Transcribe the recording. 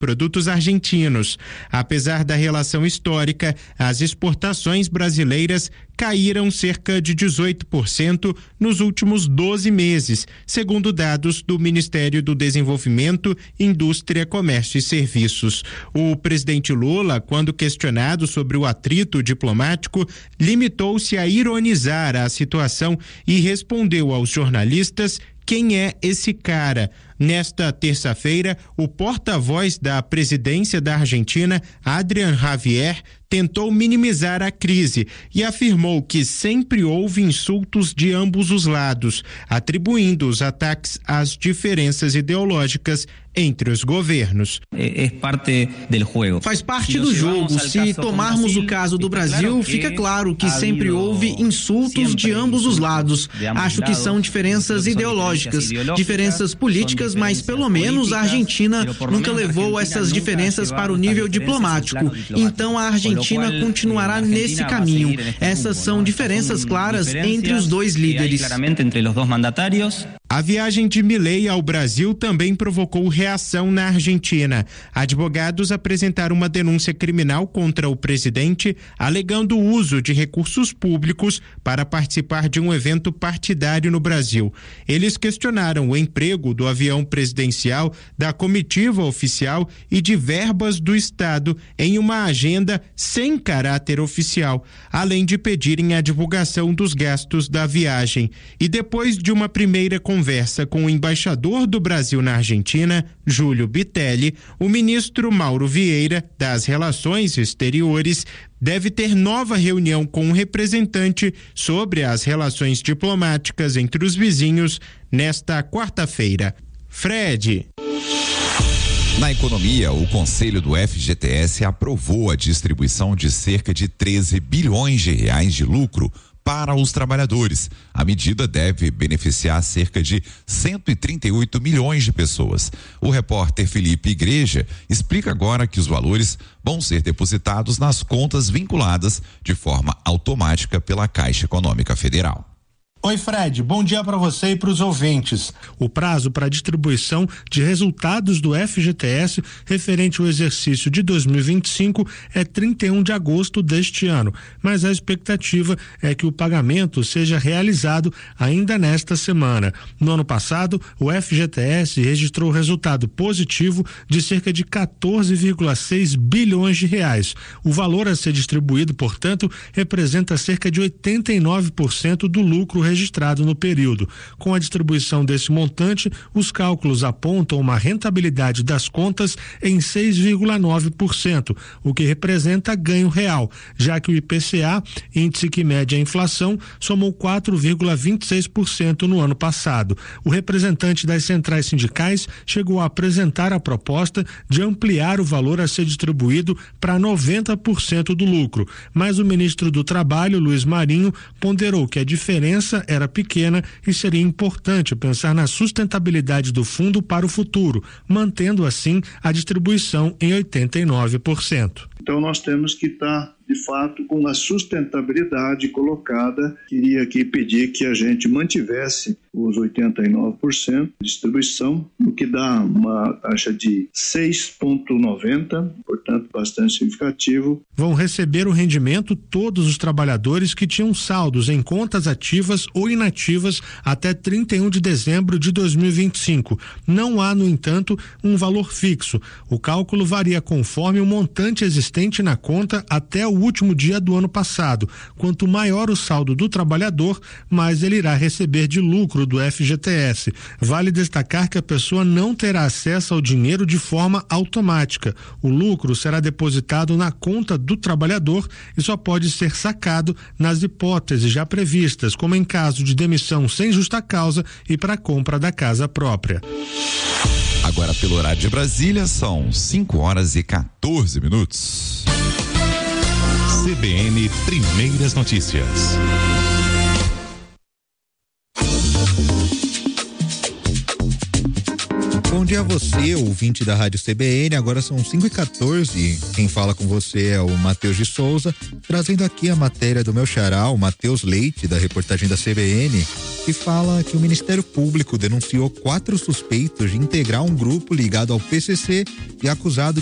produtos argentinos. Apesar da relação histórica, as exportações brasileiras caíram cerca de 18% nos últimos 12 meses, segundo dados do Ministério do Desenvolvimento, Indústria, Comércio e Serviços. O presidente Lula, quando questionado sobre o atrito diplomático, limitou-se a ironizar a situação e respondeu aos jornalistas: quem é esse cara? Nesta terça-feira, o porta-voz da presidência da Argentina, Adrián Javier, tentou minimizar a crise e afirmou que sempre houve insultos de ambos os lados, atribuindo os ataques às diferenças ideológicas entre os governos. Faz parte do jogo. Se tomarmos o caso do Brasil, fica claro que sempre houve insultos de ambos os lados. Acho que são diferenças ideológicas, diferenças políticas, mas pelo menos a Argentina nunca levou essas diferenças para o nível diplomático. Então a Argentina continuará nesse caminho. Essas são diferenças claras entre os dois líderes. A viagem de Milei ao Brasil também provocou reação na Argentina. Advogados apresentaram uma denúncia criminal contra o presidente, alegando o uso de recursos públicos para participar de um evento partidário no Brasil. Eles questionaram o emprego do avião presidencial, da comitiva oficial e de verbas do Estado em uma agenda sem caráter oficial, além de pedirem a divulgação dos gastos da viagem. E depois de uma primeira conversa com o embaixador do Brasil na Argentina, Júlio Bitelli, o ministro Mauro Vieira, das Relações Exteriores, deve ter nova reunião com um representante sobre as relações diplomáticas entre os vizinhos nesta quarta-feira. Fred. Na economia, o Conselho do FGTS aprovou a distribuição de cerca de 13 bilhões de reais de lucro para os trabalhadores. A medida deve beneficiar cerca de 138 milhões de pessoas. O repórter Felipe Igreja explica agora que os valores vão ser depositados nas contas vinculadas de forma automática pela Caixa Econômica Federal. Oi, Fred, bom dia para você e para os ouvintes. O prazo para a distribuição de resultados do FGTS referente ao exercício de 2025 é 31 de agosto deste ano, mas a expectativa é que o pagamento seja realizado ainda nesta semana. No ano passado, o FGTS registrou resultado positivo de cerca de 14,6 bilhões de reais. O valor a ser distribuído, portanto, representa cerca de 89% do lucro registrado no período. Com a distribuição desse montante, os cálculos apontam uma rentabilidade das contas em 6,9%, o que representa ganho real, já que o IPCA, índice que mede a inflação, somou 4,26% no ano passado. O representante das centrais sindicais chegou a apresentar a proposta de ampliar o valor a ser distribuído para 90% do lucro, mas o ministro do Trabalho, Luiz Marinho, ponderou que a diferença era pequena e seria importante pensar na sustentabilidade do fundo para o futuro, mantendo assim a distribuição em 89%. Então nós temos que estar, de fato, com a sustentabilidade colocada. Queria aqui pedir que a gente mantivesse os 89% de distribuição, o que dá uma taxa de 6,90, portanto bastante significativo. Vão receber o rendimento todos os trabalhadores que tinham saldos em contas ativas ou inativas até 31 de dezembro de 2025. Não há, no entanto, um valor fixo. O cálculo varia conforme o montante existente na conta até o último dia do ano passado. Quanto maior o saldo do trabalhador, mais ele irá receber de lucro do FGTS. Vale destacar que a pessoa não terá acesso ao dinheiro de forma automática. O lucro será depositado na conta do trabalhador e só pode ser sacado nas hipóteses já previstas, como em caso de demissão sem justa causa e para a compra da casa própria. Agora, pelo horário de Brasília, são 5:14. CBN Primeiras Notícias. Bom dia a você, ouvinte da Rádio CBN. Agora são 5h14. Quem fala com você é o Matheus de Souza, trazendo aqui a matéria do meu xará, o Matheus Leite, da reportagem da CBN, que fala que o Ministério Público denunciou 4 suspeitos de integrar um grupo ligado ao PCC e acusado